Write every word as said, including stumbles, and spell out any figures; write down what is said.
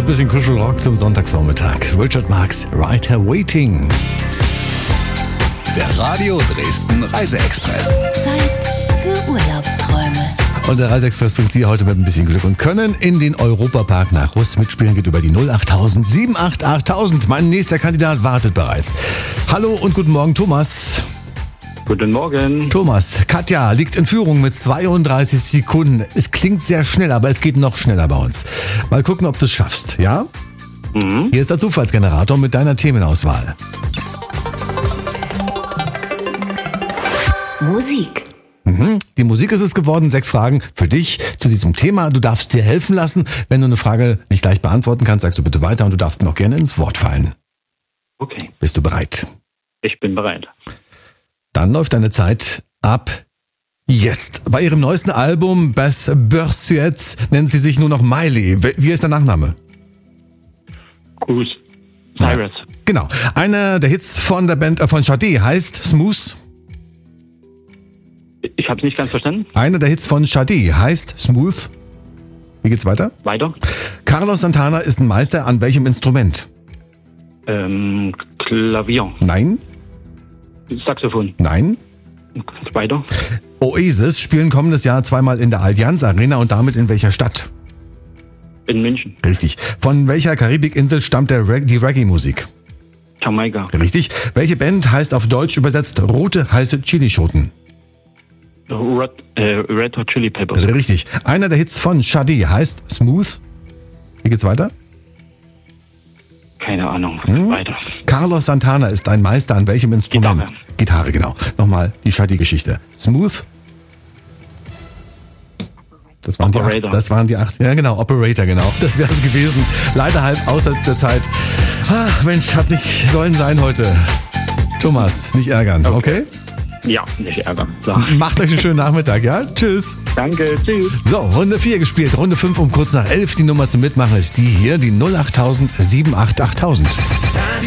ein bisschen Kuschelrock zum Sonntagvormittag. Richard Marx, Right Here Waiting. Der Radio Dresden Reiseexpress. Zeit für Urlaubsträume. Und der Reiseexpress bringt Sie heute mit ein bisschen Glück und Können in den Europapark nach Rust. Mitspielen geht über die null acht tausend sieben acht achttausend. Mein nächster Kandidat wartet bereits. Hallo und guten Morgen, Thomas. Guten Morgen. Thomas, Katja liegt in Führung mit zweiunddreißig Sekunden. Es klingt sehr schnell, aber es geht noch schneller bei uns. Mal gucken, ob du es schaffst, ja? Mhm. Hier ist der Zufallsgenerator mit deiner Themenauswahl. Musik. Mhm. Die Musik ist es geworden. Sechs Fragen für dich zu diesem Thema. Du darfst dir helfen lassen. Wenn du eine Frage nicht gleich beantworten kannst, sagst du bitte weiter und du darfst noch gerne ins Wort fallen. Okay, Bist du bereit? ich bin bereit. Dann läuft deine Zeit ab jetzt. Bei ihrem neuesten Album Best Pursuit nennt sie sich nur noch Miley. Wie ist der Nachname? Cruz. Cyrus. Genau. Einer der Hits von der Band äh, von Sade heißt Smooth. Ich habe es nicht ganz verstanden. Einer der Hits von Sade heißt Smooth. Wie geht's weiter? Weiter. Carlos Santana ist ein Meister an welchem Instrument? Ähm, Klavier. Nein, Saxophon. nein. Weiter. Oasis spielen kommendes Jahr zweimal in der Allianz Arena und damit in welcher Stadt? In München. Richtig. Von welcher Karibikinsel stammt der Reg- die Reggae-Musik? Jamaika. Richtig. Welche Band heißt auf Deutsch übersetzt rote heiße Chilischoten? Red, äh, Red Hot Chili Peppers. Richtig. Einer der Hits von Sade heißt Smooth. Wie geht's weiter? Keine Ahnung. Hm? Weiter. Carlos Santana ist ein Meister an welchem Instrument? Gitarre. Gitarre, genau. Nochmal die Sade-Geschichte. Smooth. Das waren, die acht, Operator. das waren die acht. Ja, genau. Operator, genau. Das wäre es gewesen. Leider halb außer der Zeit. Ah, Mensch, hat nicht sollen sein heute. Thomas, nicht ärgern, okay? Ja, nicht ärgern. So. Macht euch einen schönen Nachmittag, ja? Tschüss. Danke, tschüss. So, Runde vier gespielt. Runde fünf um kurz nach elf. Die Nummer zum Mitmachen ist die hier, die null acht tausend sieben acht achttausend.